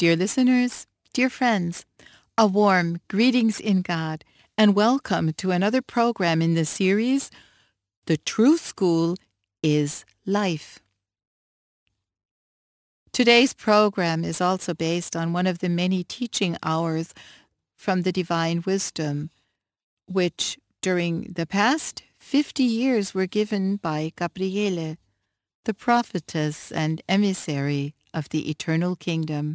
Dear listeners, dear friends, a warm greetings in God and welcome to another program in the series, The Truth School is Life. Today's program is also based on one of the many teaching hours from the Divine Wisdom, which during the past 50 years were given by Gabriele, the prophetess and emissary of the eternal kingdom.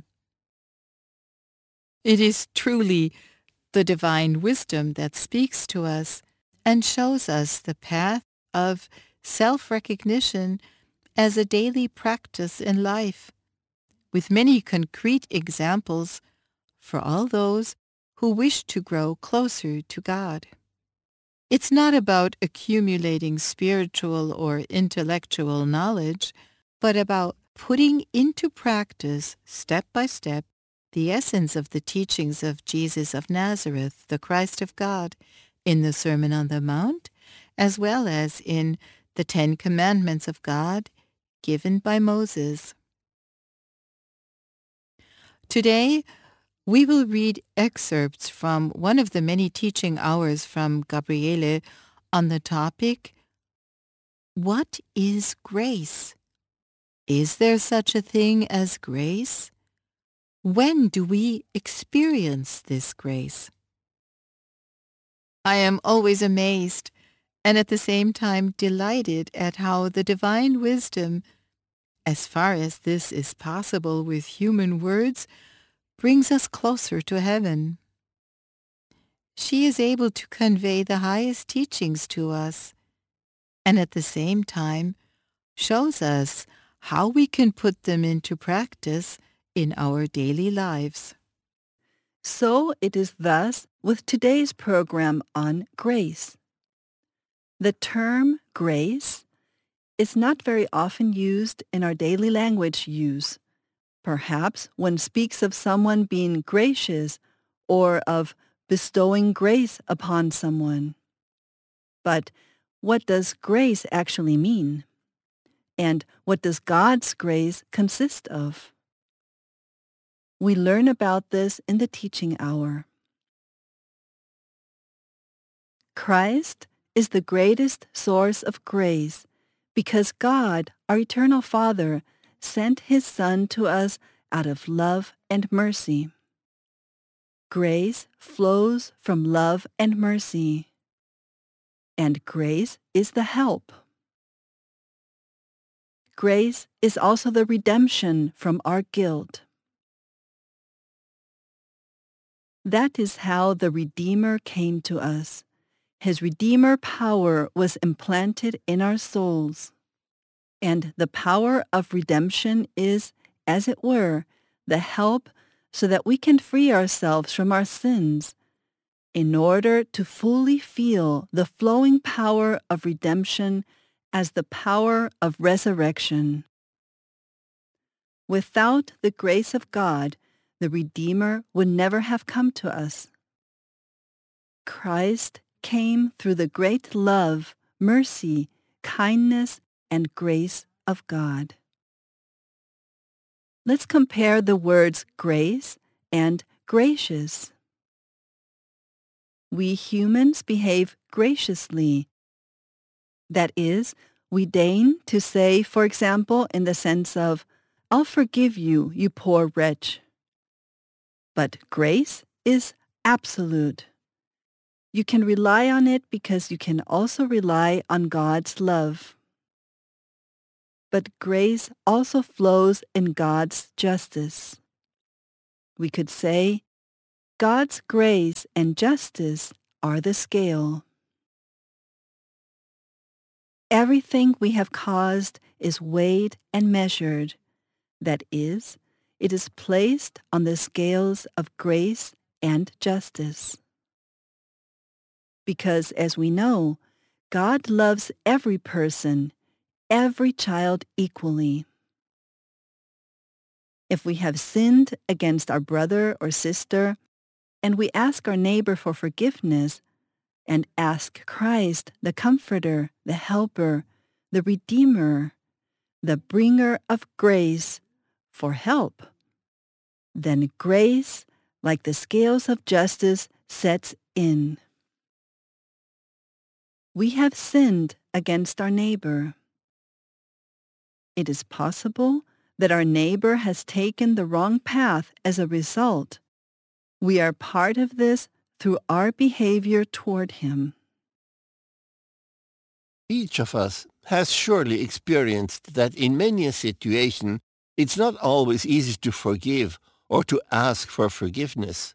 It is truly the divine wisdom that speaks to us and shows us the path of self-recognition as a daily practice in life, with many concrete examples for all those who wish to grow closer to God. It's not about accumulating spiritual or intellectual knowledge, but about putting into practice, step by step, the essence of the teachings of Jesus of Nazareth, the Christ of God, in the Sermon on the Mount, as well as in the 10 Commandments of God given by Moses. Today, we will read excerpts from one of the many teaching hours from Gabriele on the topic, What is grace? Is there such a thing as grace? When do we experience this grace? I am always amazed and at the same time delighted at how the divine wisdom, as far as this is possible with human words, brings us closer to heaven. She is able to convey the highest teachings to us, and at the same time shows us how we can put them into practice in our daily lives. So it is thus with today's program on grace. The term grace is not very often used in our daily language use. Perhaps one speaks of someone being gracious or of bestowing grace upon someone. But what does grace actually mean? And what does God's grace consist of? We learn about this in the teaching hour. Christ is the greatest source of grace because God, our eternal Father, sent his Son to us out of love and mercy. Grace flows from love and mercy, and grace is the help. Grace is also the redemption from our guilt. That is how the Redeemer came to us. His Redeemer power was implanted in our souls. And the power of redemption is, as it were, the help so that we can free ourselves from our sins in order to fully feel the flowing power of redemption as the power of resurrection. Without the grace of God, the Redeemer would never have come to us. Christ came through the great love, mercy, kindness, and grace of God. Let's compare the words grace and gracious. We humans behave graciously. That is, we deign to say, for example, in the sense of, I'll forgive you, you poor wretch. But grace is absolute. You can rely on it because you can also rely on God's love. But grace also flows in God's justice. We could say, God's grace and justice are the scale. Everything we have caused is weighed and measured. That is, it is placed on the scales of grace and justice. Because, as we know, God loves every person, every child equally. If we have sinned against our brother or sister, and we ask our neighbor for forgiveness, and ask Christ, the Comforter, the Helper, the Redeemer, the Bringer of grace, for help, Then grace, like the scales of justice, sets in. We have sinned against our neighbor. It is possible that our neighbor has taken the wrong path as a result. We are part of this through our behavior toward him. Each of us has surely experienced that in many a situation it's not always easy to forgive or to ask for forgiveness.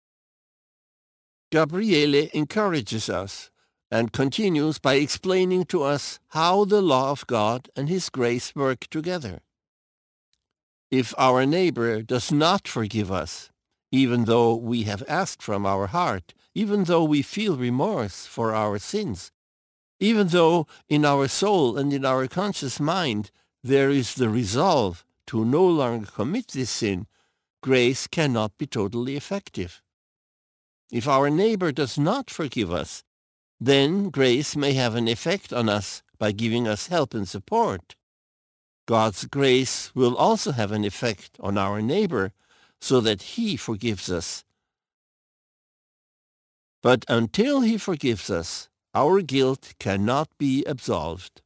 Gabriele encourages us and continues by explaining to us how the law of God and His grace work together. If our neighbor does not forgive us, even though we have asked from our heart, even though we feel remorse for our sins, even though in our soul and in our conscious mind there is the resolve to no longer commit this sin, grace cannot be totally effective. If our neighbor does not forgive us, then grace may have an effect on us by giving us help and support. God's grace will also have an effect on our neighbor so that he forgives us. But until he forgives us, our guilt cannot be absolved.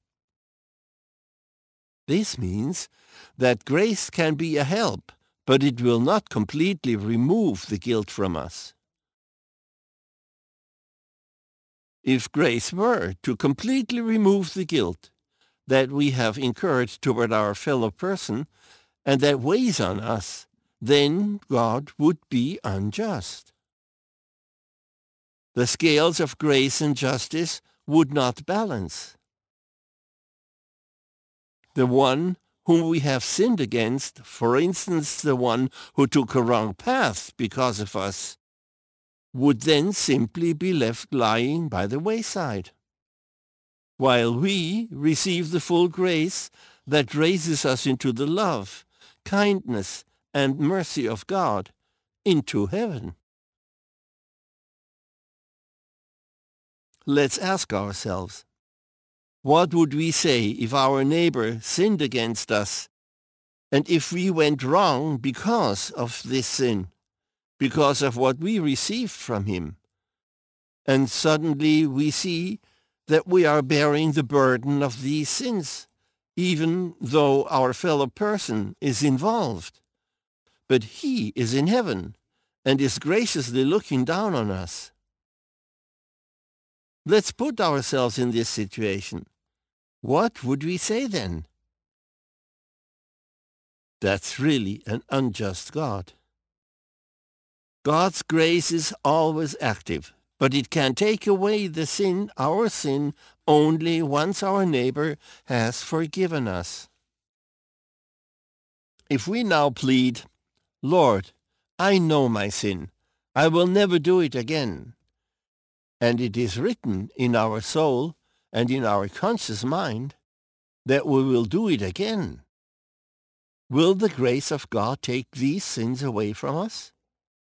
This means that grace can be a help, but it will not completely remove the guilt from us. If grace were to completely remove the guilt that we have incurred toward our fellow person and that weighs on us, then God would be unjust. The scales of grace and justice would not balance. The one whom we have sinned against, for instance, the one who took a wrong path because of us, would then simply be left lying by the wayside, while we receive the full grace that raises us into the love, kindness, and mercy of God, into heaven. Let's ask ourselves, what would we say if our neighbor sinned against us, and if we went wrong because of this sin, because of what we received from him, and suddenly we see that we are bearing the burden of these sins, even though our fellow person is involved. But he is in heaven and is graciously looking down on us. Let's put ourselves in this situation. What would we say then? That's really an unjust God. God's grace is always active, but it can take away the sin, our sin, only once our neighbor has forgiven us. If we now plead, Lord, I know my sin, I will never do it again, and it is written in our soul and in our conscious mind that we will do it again, will the grace of God take these sins away from us?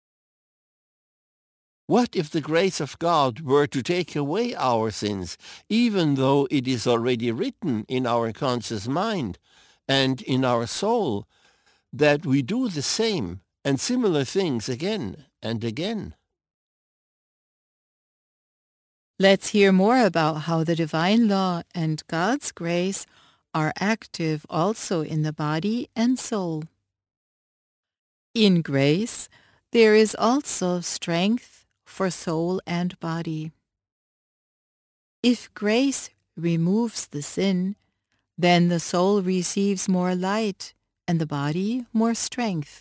What if the grace of God were to take away our sins, even though it is already written in our conscious mind and in our soul that we do the same and similar things again and again? Let's hear more about how the divine law and God's grace are active also in the body and soul. In grace, there is also strength for soul and body. If grace removes the sin, then the soul receives more light and the body more strength.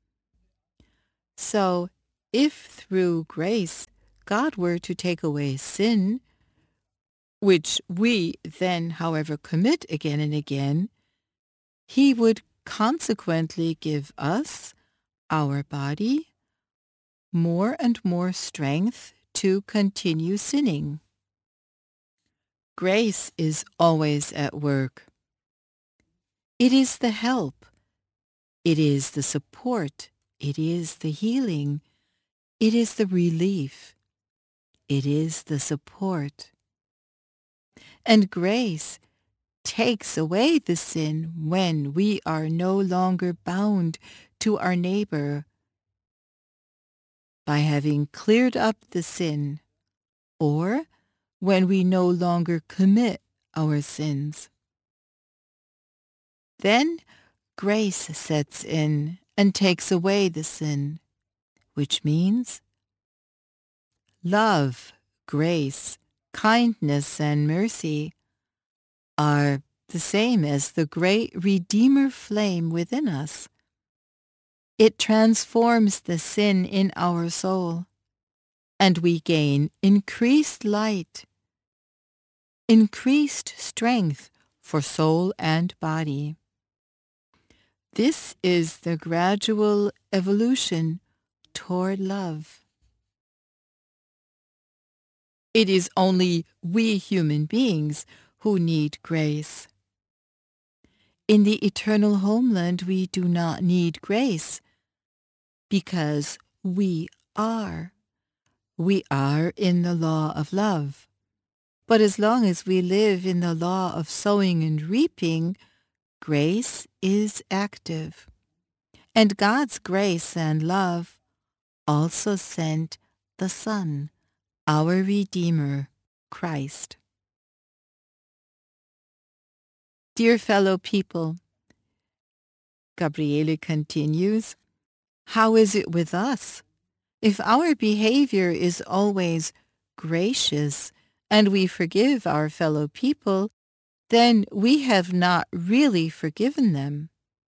So, if through grace God were to take away sin, which we then, however, commit again and again, he would consequently give us, our body, more and more strength to continue sinning. Grace is always at work. It is the help. It is the support. It is the healing. It is the relief. It is the support. And grace takes away the sin when we are no longer bound to our neighbor by having cleared up the sin, or when we no longer commit our sins. Then grace sets in and takes away the sin, which means love, grace, kindness, and mercy are the same as the great Redeemer flame within us. It transforms the sin in our soul, and we gain increased light, increased strength for soul and body. This is the gradual evolution toward love. It is only we human beings who need grace. In the eternal homeland, we do not need grace because we are. We are in the law of love. But as long as we live in the law of sowing and reaping, grace is active. And God's grace and love also sent the Son, our Redeemer, Christ. Dear fellow people, Gabriele continues, how is it with us? If our behavior is always gracious and we forgive our fellow people, then we have not really forgiven them.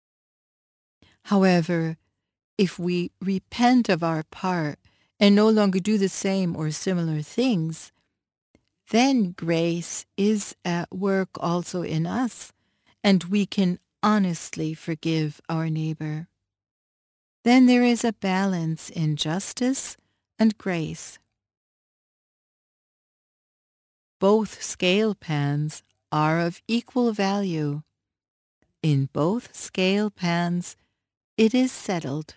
However, if we repent of our part and no longer do the same or similar things, then grace is at work also in us, and we can honestly forgive our neighbor. Then there is a balance in justice and grace. Both scale pans are of equal value. In both scale pans, it is settled.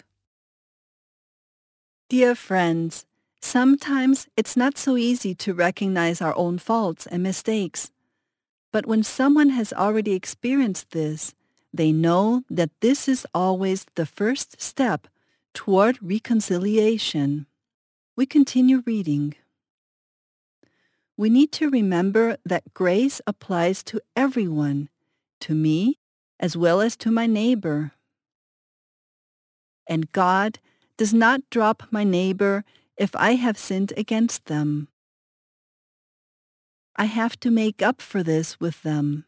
Dear friends, sometimes it's not so easy to recognize our own faults and mistakes. But when someone has already experienced this, they know that this is always the first step toward reconciliation. We continue reading. We need to remember that grace applies to everyone, to me as well as to my neighbor. And God does not drop my neighbor if I have sinned against them. I have to make up for this with them.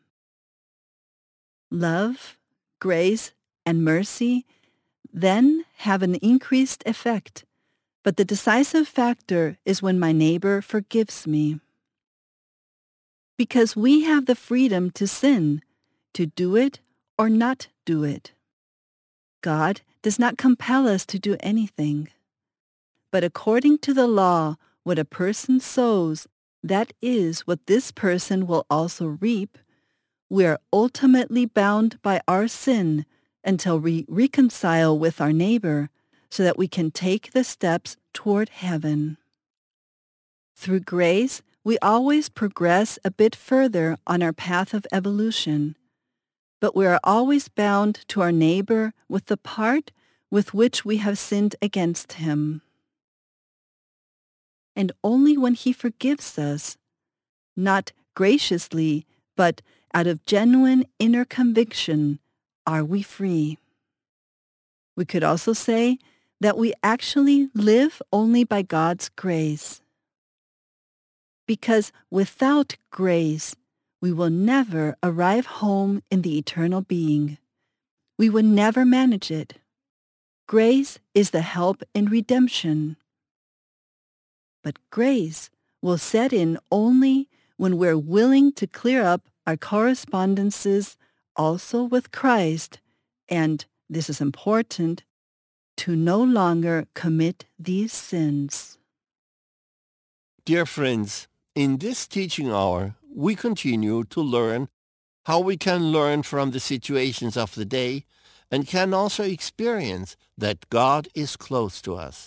Love, grace, and mercy then have an increased effect, but the decisive factor is when my neighbor forgives me. Because we have the freedom to sin, to do it or not do it. God does not compel us to do anything. But according to the law, what a person sows, that is what this person will also reap. We are ultimately bound by our sin until we reconcile with our neighbor so that we can take the steps toward heaven. Through grace, we always progress a bit further on our path of evolution, but we are always bound to our neighbor with the part with which we have sinned against him. And only when he forgives us, not graciously, but out of genuine inner conviction, are we free. We could also say that we actually live only by God's grace. Because without grace, we will never arrive home in the eternal being. We will never manage it. Grace is the help in redemption. But grace will set in only when we're willing to clear up our correspondences also with Christ, and, this is important, to no longer commit these sins. Dear friends, in this teaching hour, we continue to learn how we can learn from the situations of the day and can also experience that God is close to us.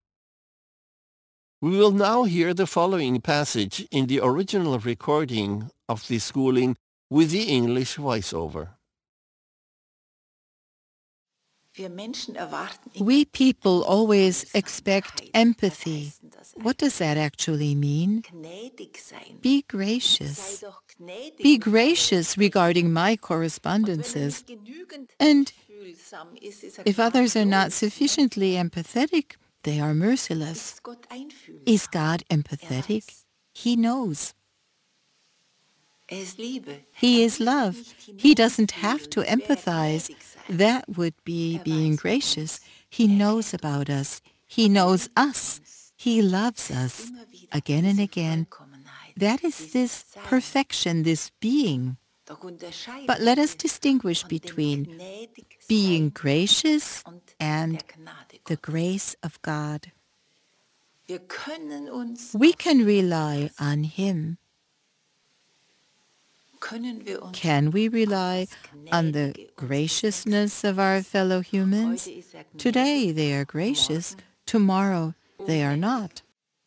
We will now hear the following passage in the original recording of the schooling with the English voiceover. We people always expect empathy. What does that actually mean? Be gracious. Be gracious regarding my correspondences. And if others are not sufficiently empathetic, they are merciless. Is God empathetic? He knows. He is love. He doesn't have to empathize. That would be being gracious. He knows about us. He knows us. He loves us again and again. That is this perfection, this being. But let us distinguish between being gracious and the grace of God. We can rely on Him. Can we rely on the graciousness of our fellow humans? Today they are gracious, tomorrow they are not.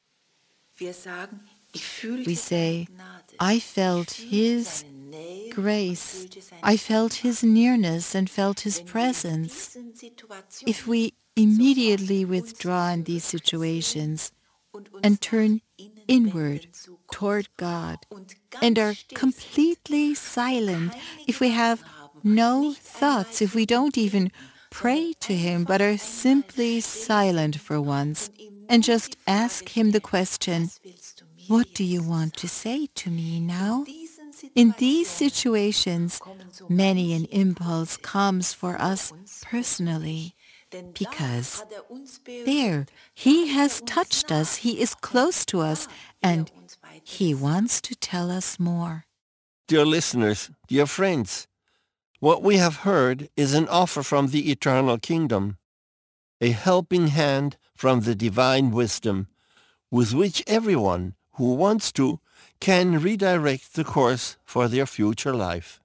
We say, I felt His grace, I felt His nearness and felt His presence. If we immediately withdraw in these situations and turn inward toward God and are completely silent, if we have no thoughts, if we don't even pray to Him but are simply silent for once and just ask Him the question, what do you want to say to me now? In these situations, many an impulse comes for us personally, because there, He has touched us, He is close to us, and He wants to tell us more. Dear listeners, dear friends, what we have heard is an offer from the eternal kingdom, a helping hand from the divine wisdom, with which everyone who wants to can redirect the course for their future life.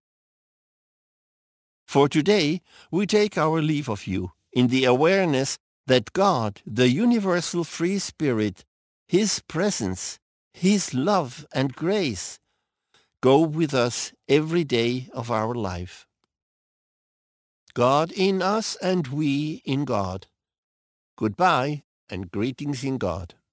For today, we take our leave of you in the awareness that God, the universal free spirit, His presence, His love and grace, go with us every day of our life. God in us and we in God. Goodbye and greetings in God.